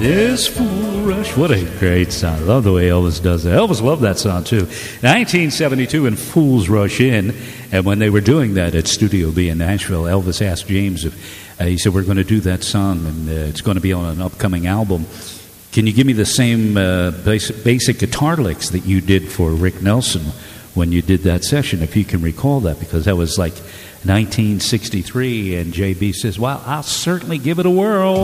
This Fool Rush. What a great song. I love the way Elvis does that. Elvis loved that song, too. 1972 in Fools Rush In. And when they were doing that at Studio B in Nashville, Elvis asked James if he said, we're going to do that song, and it's going to be on an upcoming album. Can you give me the same basic guitar licks that you did for Rick Nelson when you did that session, if you can recall that? Because that was like 1963, and JB says, well, I'll certainly give it a whirl.